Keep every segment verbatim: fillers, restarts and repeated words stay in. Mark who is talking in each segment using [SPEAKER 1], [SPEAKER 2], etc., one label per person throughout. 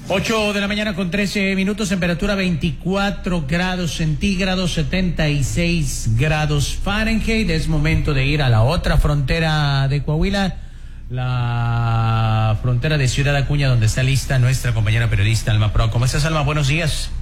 [SPEAKER 1] ocho de la mañana con trece minutos, temperatura veinticuatro grados centígrados, setenta y seis grados Fahrenheit. Es momento de ir a la otra frontera de Coahuila, la frontera de Ciudad Acuña, donde está lista nuestra compañera periodista Alma Pro. ¿Cómo estás, Alma? Buenos días.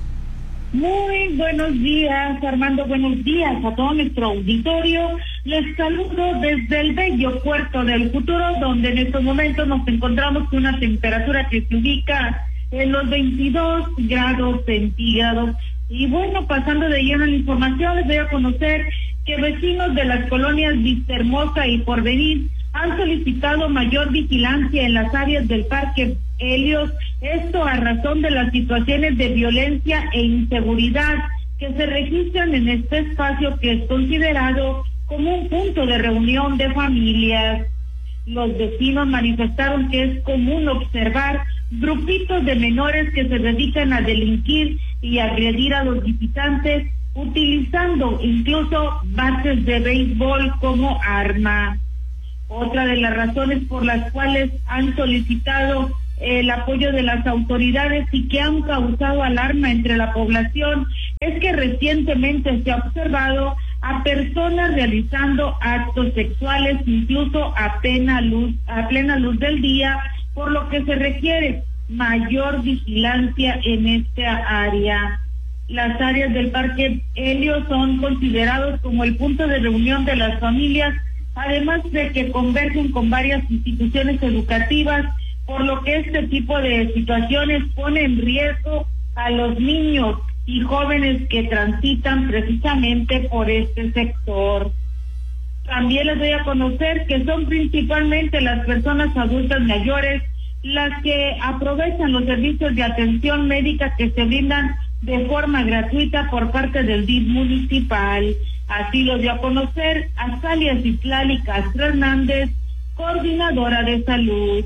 [SPEAKER 2] Muy buenos días, Armando. Buenos días a todo nuestro auditorio. Les saludo desde el bello puerto del futuro, donde en estos momentos nos encontramos con una temperatura que se ubica en los veintidós grados centígrados. Y bueno, pasando de lleno a la información, les voy a conocer que vecinos de las colonias Vistahermosa y Porvenir han solicitado mayor vigilancia en las áreas del Parque Helios, esto a razón de las situaciones de violencia e inseguridad que se registran en este espacio, que es considerado como un punto de reunión de familias. Los vecinos manifestaron que es común observar grupitos de menores que se dedican a delinquir y agredir a los visitantes, utilizando incluso bates de béisbol como arma. Otra de las razones por las cuales han solicitado el apoyo de las autoridades y que han causado alarma entre la población es que recientemente se ha observado a personas realizando actos sexuales incluso a plena luz, a plena luz del día, por lo que se requiere mayor vigilancia en esta área. Las áreas del Parque Helios son considerados como el punto de reunión de las familias, además de que convergen con varias instituciones educativas, por lo que este tipo de situaciones pone en riesgo a los niños y jóvenes que transitan precisamente por este sector. También les doy a conocer que son principalmente las personas adultas mayores las que aprovechan los servicios de atención médica que se brindan de forma gratuita por parte del D I F municipal. Así lo dio a conocer Azalia Citlali Castro Hernández, coordinadora de salud.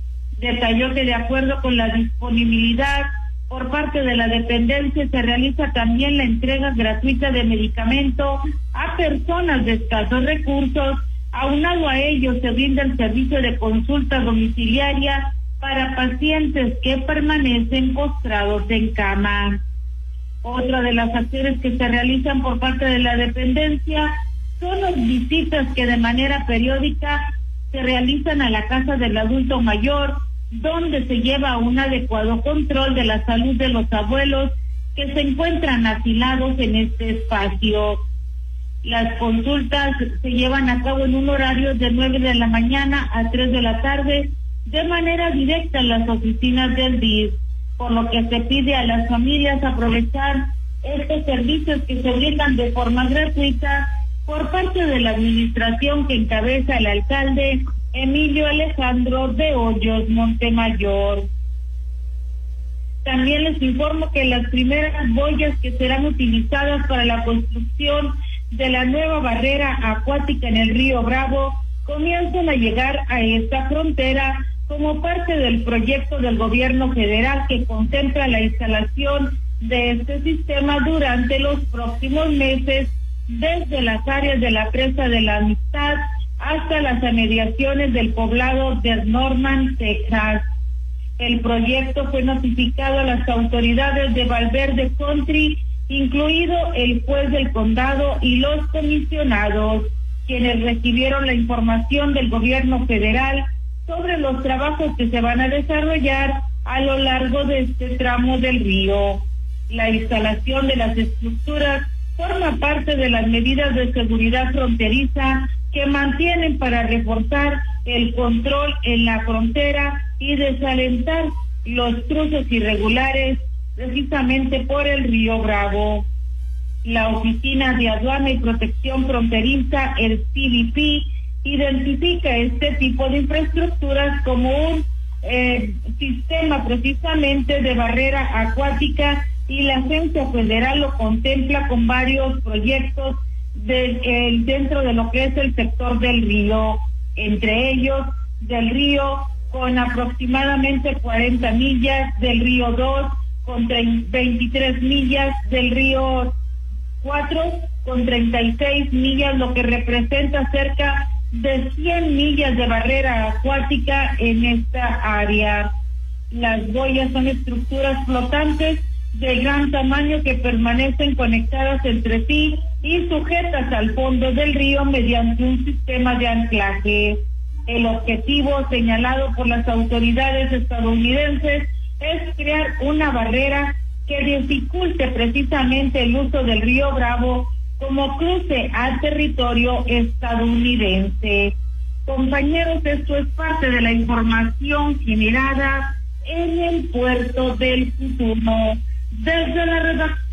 [SPEAKER 2] Detalló que de acuerdo con la disponibilidad por parte de la dependencia se realiza también la entrega gratuita de medicamento a personas de escasos recursos. Aunado a ello se brinda el servicio de consulta domiciliaria para pacientes que permanecen postrados en cama. Otra de las acciones que se realizan por parte de la dependencia son las visitas que de manera periódica se realizan a la casa del adulto mayor, donde se lleva un adecuado control de la salud de los abuelos que se encuentran asilados en este espacio. Las consultas se llevan a cabo en un horario de nueve de la mañana a tres de la tarde, de manera directa en las oficinas del D I F, por lo que se pide a las familias aprovechar estos servicios que se brindan de forma gratuita por parte de la administración que encabeza el alcalde Emilio Alejandro de Hoyos Montemayor. También les informo que las primeras boyas que serán utilizadas para la construcción de la nueva barrera acuática en el río Bravo comienzan a llegar a esta frontera como parte del proyecto del gobierno federal que contempla la instalación de este sistema durante los próximos meses, desde las áreas de la presa de la Amistad hasta las inmediaciones del poblado de Norman, Texas. El proyecto fue notificado a las autoridades de Valverde Country, incluido el juez del condado y los comisionados, quienes recibieron la información del gobierno federal sobre los trabajos que se van a desarrollar a lo largo de este tramo del río. La instalación de las estructuras forma parte de las medidas de seguridad fronteriza que mantienen para reforzar el control en la frontera y desalentar los cruces irregulares precisamente por el río Bravo. La Oficina de Aduana y Protección Fronteriza, el C B P, identifica este tipo de infraestructuras como un eh, sistema precisamente de barrera acuática, y la agencia federal lo contempla con varios proyectos de, eh, dentro de lo que es el sector del río, entre ellos del río con aproximadamente cuarenta millas, del río dos con veintitrés millas, del río cuatro con treinta y seis millas, lo que representa cerca de cien millas de barrera acuática en esta área. Las boyas son estructuras flotantes de gran tamaño que permanecen conectadas entre sí y sujetas al fondo del río mediante un sistema de anclaje. El objetivo señalado por las autoridades estadounidenses es crear una barrera que dificulte precisamente el uso del río Bravo como cruce al territorio estadounidense. Compañeros, esto es parte de la información generada en el puerto del Futuro. Desde la redacción